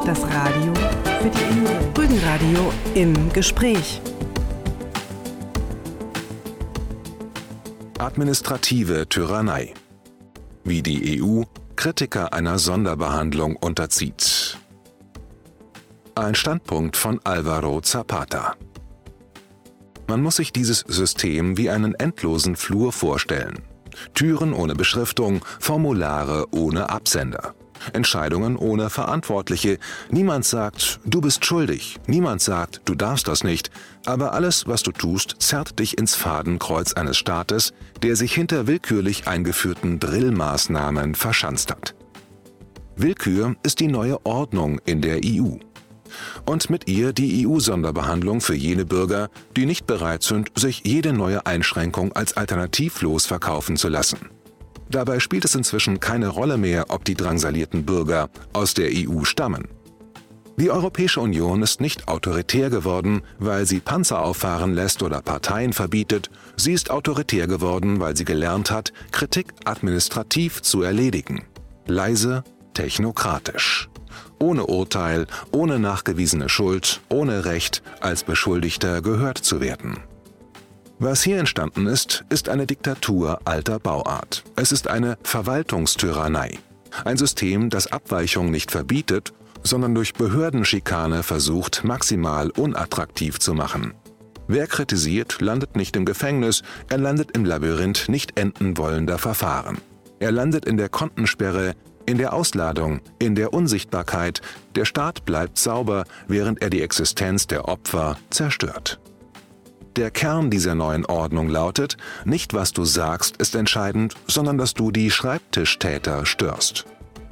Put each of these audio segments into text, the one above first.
Das Radio für die Innere. Rügenradio im Gespräch. Administrative Tyrannei. Wie die EU Kritiker einer Sonderbehandlung unterzieht. Ein Standpunkt von Álvaro Zapata. Man muss sich dieses System wie einen endlosen Flur vorstellen. Türen ohne Beschriftung, Formulare ohne Absender. Entscheidungen ohne Verantwortliche. Niemand sagt, du bist schuldig. Niemand sagt, du darfst das nicht. Aber alles, was du tust, zerrt dich ins Fadenkreuz eines Staates, der sich hinter willkürlich eingeführten Drillmaßnahmen verschanzt hat. Willkür ist die neue Ordnung in der EU. Und mit ihr die EU-Sonderbehandlung für jene Bürger, die nicht bereit sind, sich jede neue Einschränkung als alternativlos verkaufen zu lassen. Dabei spielt es inzwischen keine Rolle mehr, ob die drangsalierten Bürger aus der EU stammen. Die Europäische Union ist nicht autoritär geworden, weil sie Panzer auffahren lässt oder Parteien verbietet. Sie ist autoritär geworden, weil sie gelernt hat, Kritik administrativ zu erledigen. Leise, technokratisch. Ohne Urteil, ohne nachgewiesene Schuld, ohne Recht, als Beschuldigter gehört zu werden. Was hier entstanden ist, ist eine Diktatur alter Bauart. Es ist eine Verwaltungstyrannei. Ein System, das Abweichung nicht verbietet, sondern durch Behördenschikane versucht, maximal unattraktiv zu machen. Wer kritisiert, landet nicht im Gefängnis, er landet im Labyrinth nicht enden wollender Verfahren. Er landet in der Kontensperre, in der Ausladung, in der Unsichtbarkeit. Der Staat bleibt sauber, während er die Existenz der Opfer zerstört. Der Kern dieser neuen Ordnung lautet, nicht was du sagst ist entscheidend, sondern dass du die Schreibtischtäter störst.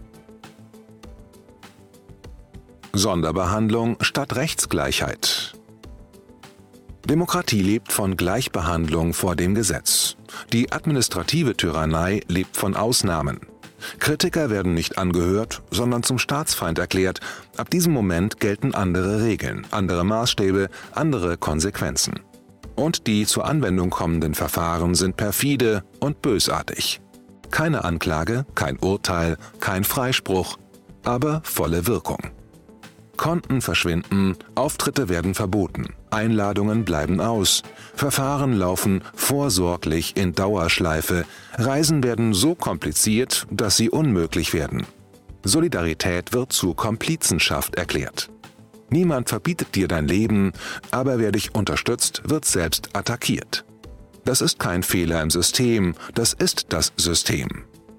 Sonderbehandlung statt Rechtsgleichheit. Demokratie lebt von Gleichbehandlung vor dem Gesetz. Die administrative Tyrannei lebt von Ausnahmen. Kritiker werden nicht angehört, sondern zum Staatsfeind erklärt. Ab diesem Moment gelten andere Regeln, andere Maßstäbe, andere Konsequenzen. Und die zur Anwendung kommenden Verfahren sind perfide und bösartig. Keine Anklage, kein Urteil, kein Freispruch, aber volle Wirkung. Konten verschwinden, Auftritte werden verboten, Einladungen bleiben aus, Verfahren laufen vorsorglich in Dauerschleife, Reisen werden so kompliziert, dass sie unmöglich werden. Solidarität wird zu Komplizenschaft erklärt. Niemand verbietet dir dein Leben, aber wer dich unterstützt, wird selbst attackiert. Das ist kein Fehler im System, das ist das System.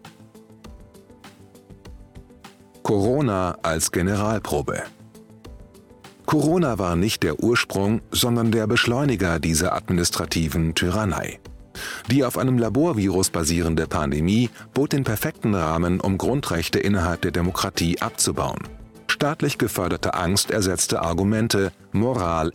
Corona als Generalprobe. Corona war nicht der Ursprung, sondern der Beschleuniger dieser administrativen Tyrannei. Die auf einem Laborvirus basierende Pandemie bot den perfekten Rahmen, um Grundrechte innerhalb der Demokratie abzubauen. Staatlich geförderte Angst ersetzte Argumente, Moral